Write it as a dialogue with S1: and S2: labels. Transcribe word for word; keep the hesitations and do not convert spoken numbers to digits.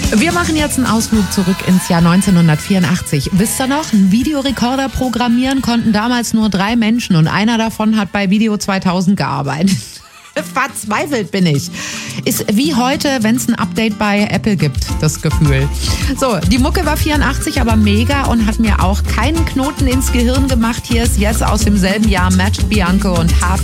S1: Wir machen jetzt einen Ausflug zurück ins Jahr neunzehnhundertvierundachtzig. Wisst ihr noch? Einen Videorekorder programmieren konnten damals nur drei Menschen und einer davon hat bei Video zweitausend gearbeitet. Verzweifelt bin ich. Ist wie heute, wenn es ein Update bei Apple gibt, das Gefühl. So, die Mucke war vierundachtzig, aber mega und hat mir auch keinen Knoten ins Gehirn gemacht. Hier ist Yes aus demselben Jahr, Magic Bianco und Half